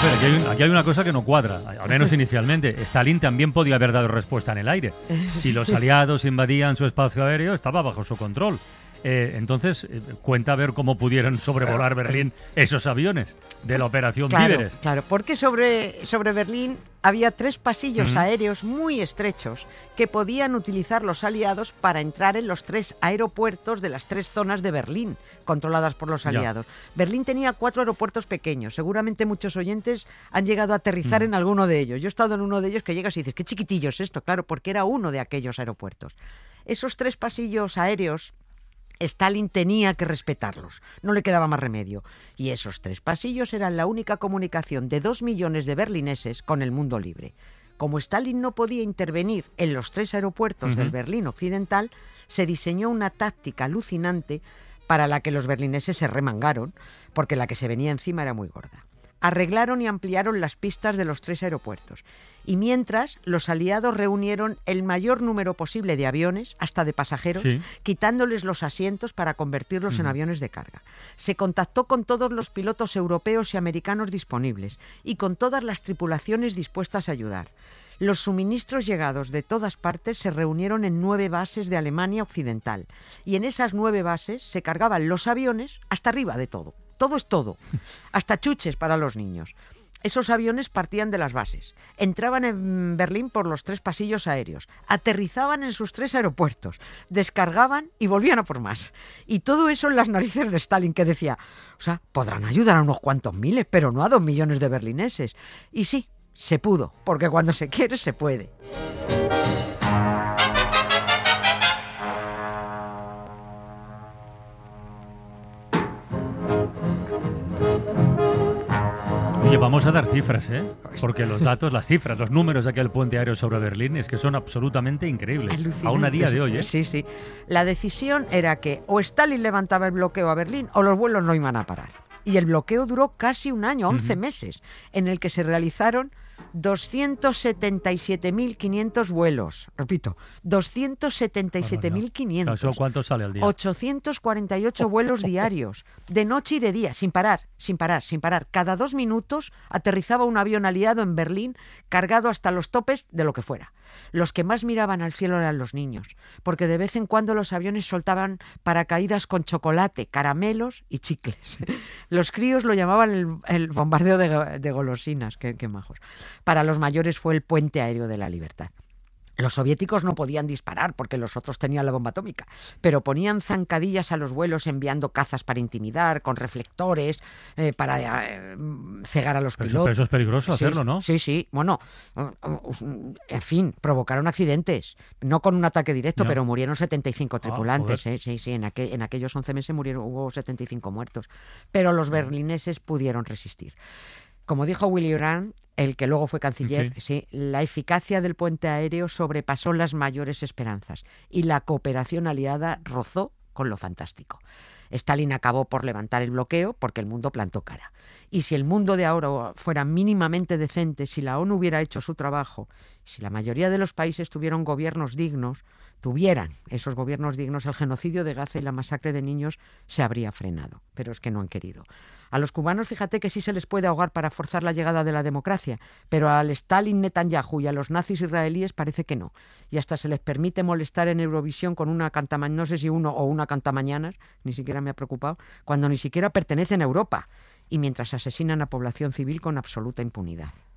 Espera, aquí hay una cosa que no cuadra, al menos inicialmente. Stalin también podía haber dado respuesta en el aire. Si los aliados invadían su espacio aéreo, estaba bajo su control. Entonces, cuenta a ver cómo pudieron sobrevolar Berlín esos aviones de la Operación Víveres. Claro, porque sobre Berlín había 3 pasillos aéreos muy estrechos que podían utilizar los aliados para entrar en los 3 aeropuertos de las 3 zonas de Berlín, controladas por los aliados. Berlín tenía 4 aeropuertos pequeños. Seguramente muchos oyentes han llegado a aterrizar en alguno de ellos. Yo he estado en uno de ellos que llegas y dices, qué chiquitillo es esto, claro, porque era uno de aquellos aeropuertos. Esos 3 pasillos aéreos Stalin tenía que respetarlos, no le quedaba más remedio. Y esos 3 pasillos eran la única comunicación de 2 millones de berlineses con el mundo libre. Como Stalin no podía intervenir en los 3 aeropuertos del Berlín occidental, se diseñó una táctica alucinante para la que los berlineses se remangaron, porque la que se venía encima era muy gorda. Arreglaron y ampliaron las pistas de los 3 aeropuertos. Y mientras, los aliados reunieron el mayor número posible de aviones, hasta de pasajeros, quitándoles los asientos para convertirlos en aviones de carga. Se contactó con todos los pilotos europeos y americanos disponibles y con todas las tripulaciones dispuestas a ayudar. Los suministros llegados de todas partes se reunieron en 9 bases de Alemania Occidental. Y en esas 9 bases se cargaban los aviones hasta arriba de todo. Todo es todo. Hasta chuches para los niños. Esos aviones partían de las bases, entraban en Berlín por los 3 pasillos aéreos, aterrizaban en sus 3 aeropuertos, descargaban y volvían a por más. Y todo eso en las narices de Stalin, que decía, o sea, podrán ayudar a unos cuantos miles, pero no a 2 millones de berlineses. Y sí, se pudo, porque cuando se quiere, se puede. Oye, vamos a dar cifras, porque los datos, las cifras, los números de aquel puente aéreo sobre Berlín es que son absolutamente increíbles, aún a día de hoy. Sí. La decisión era que o Stalin levantaba el bloqueo a Berlín o los vuelos no iban a parar. Y el bloqueo duró casi un año, 11 meses, en el que se realizaron 277.500 vuelos. Repito, 277.500. ¿Eso cuánto sale al día? 848 vuelos diarios, de noche y de día, sin parar. Cada 2 minutos aterrizaba un avión aliado en Berlín cargado hasta los topes de lo que fuera. Los que más miraban al cielo eran los niños, porque de vez en cuando los aviones soltaban paracaídas con chocolate, caramelos y chicles. Los críos lo llamaban el bombardeo de golosinas, qué majos. Para los mayores fue el puente aéreo de la libertad. Los soviéticos no podían disparar porque los otros tenían la bomba atómica, pero ponían zancadillas a los vuelos enviando cazas para intimidar, con reflectores, para cegar a los pilotos. Pero eso es peligroso hacerlo, ¿no? Sí. Bueno, en fin, provocaron accidentes. No con un ataque directo, pero murieron 75 tripulantes. Sí, en aquellos 11 meses hubo 75 muertos. Pero los berlineses pudieron resistir. Como dijo Willy Brandt, el que luego fue canciller, la eficacia del puente aéreo sobrepasó las mayores esperanzas y la cooperación aliada rozó con lo fantástico. Stalin acabó por levantar el bloqueo porque el mundo plantó cara. Y si el mundo de ahora fuera mínimamente decente, si la ONU hubiera hecho su trabajo, si la mayoría de los países tuvieran esos gobiernos dignos, el genocidio de Gaza y la masacre de niños se habría frenado. Pero es que no han querido. A los cubanos, fíjate que sí se les puede ahogar para forzar la llegada de la democracia, pero al Stalin Netanyahu y a los nazis israelíes parece que no. Y hasta se les permite molestar en Eurovisión con una cantamañanas, no sé si uno o una cantamañanas, ni siquiera me ha preocupado, cuando ni siquiera pertenecen a Europa. Y mientras asesinan a población civil con absoluta impunidad.